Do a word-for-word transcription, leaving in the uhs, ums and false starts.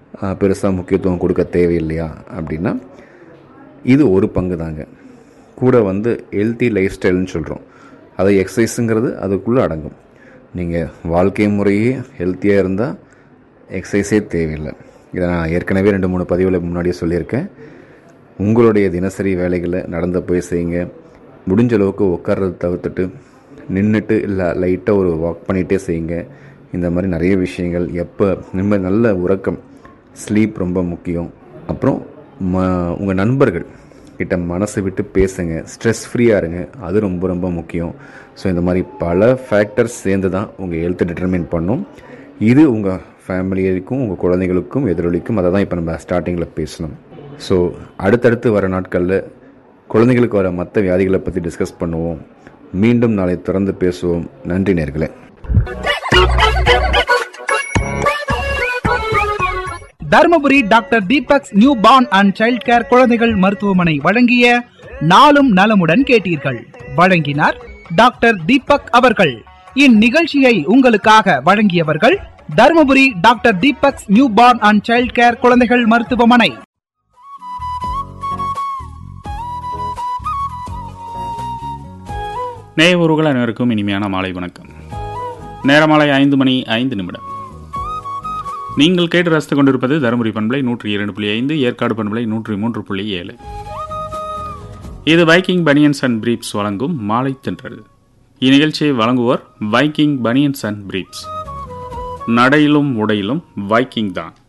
பெருசாக முக்கியத்துவம் கொடுக்க தேவையில்லையா அப்படின்னா இது ஒரு பங்கு தாங்க. கூட வந்து ஹெல்த்தி லைஃப் ஸ்டைல்னு சொல்கிறோம், அது எக்ஸசைஸுங்கிறது அதுக்குள்ளே அடங்கும். நீங்கள் வாழ்க்கை முறையே ஹெல்த்தியாக இருந்தால் எக்ஸசைஸே தேவையில்லை. இதை நான் ஏற்கனவே ரெண்டு மூணு பதிவில் முன்னாடியே சொல்லியிருக்கேன். உங்களுடைய தினசரி வேலைகளை நடந்து போய் செய்யுங்க. முடிஞ்ச அளவுக்கு உட்கார்றது தவிர்த்துட்டு நின்றுட்டு இல்லை லைட்டாக ஒரு வாக் பண்ணிகிட்டே செய்யுங்க. இந்த மாதிரி நிறைய விஷயங்கள். எப்போ நிம்ம நல்ல உறக்கம், ஸ்லீப் ரொம்ப முக்கியம். அப்புறம் ம உங்கள் நண்பர்கள் கிட்ட மனசை விட்டு பேசுங்க, ஸ்ட்ரெஸ் ஃப்ரீயாக இருங்க, அது ரொம்ப ரொம்ப முக்கியம். ஸோ இந்த மாதிரி பல ஃபேக்டர்ஸ் சேர்ந்து தான் உங்கள் ஹெல்த்தை டிட்டர்மைன் பண்ணும். இது உங்கள் ஃபேமிலிக்கும் உங்கள் குழந்தைகளுக்கும் எதிரொலிக்கும். அதை தான் இப்போ நம்ம ஸ்டார்டிங்கில் பேசணும். ஸோ அடுத்தடுத்து வர நாட்களில் குழந்தைகளுக்கு வர மற்ற வியாதிகளை பற்றி டிஸ்கஸ் பண்ணுவோம். மீண்டும் நாளை தொடர்ந்து பேசுவோம். நன்றி நேயர்களே. Dharmapuri doctor Deepak's new born and child care குழந்தைகள் மருத்துவமனை வழங்கிய நாளும் நலமுடன் கேட்டீர்கள். வழங்கினார் டாக்டர் தீபக் அவர்கள். இந்நிகழ்ச்சியை உங்களுக்காக வழங்கியவர்கள் Dharmapuri doctor Deepak's new born and child care குழந்தைகள் மருத்துவமனை. நேயவர்கள் அனைவருக்கும் இனிமையான மாலை வணக்கம். நேரமாலை ஐந்து மணி ஐந்து நிமிடம். நீங்கள் கேட்டு ரசித்துக் கொண்டிருப்பது தருமபுரி பண்பலை நூற்றி இரண்டு புள்ளி ஐந்து, ஏற்காடு பண்பலை நூற்றி மூன்று புள்ளி ஏழு. இது வைக்கிங் பனியன்ஸ் அண்ட் பிரீப்ஸ் வழங்கும் மாலை தென்றல். இந்நிகழ்ச்சியை வழங்குவோர் வைக்கிங் பனியன்ஸ் அண்ட் பிரீப்ஸ். நடையிலும் உடையிலும் வைக்கிங் தான்.